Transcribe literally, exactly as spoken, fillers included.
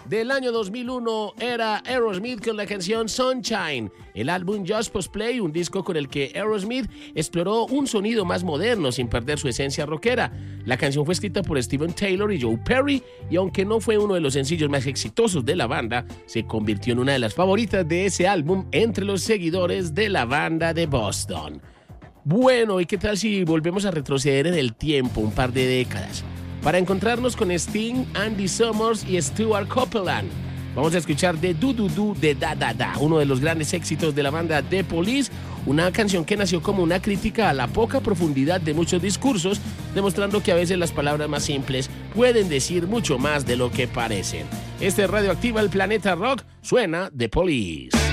del año dos mil uno era Aerosmith con la canción Sunshine. El álbum Just Press Play, un disco con el que Aerosmith exploró un sonido más moderno sin perder su esencia rockera. La canción fue escrita por Steven Taylor y Joe Perry y aunque no fue uno de los sencillos más exitosos de la banda, se convirtió en una de las favoritas de ese álbum entre los seguidores de la banda de Boston. Bueno, ¿y qué tal si volvemos a retroceder en el tiempo un par de décadas? Para encontrarnos con Sting, Andy Summers y Stuart Copeland. Vamos a escuchar de Du Du Du de Da Da Da, uno de los grandes éxitos de la banda The Police, una canción que nació como una crítica a la poca profundidad de muchos discursos, demostrando que a veces las palabras más simples pueden decir mucho más de lo que parecen. Este es Radioactiva, el Planeta Rock, suena The Police.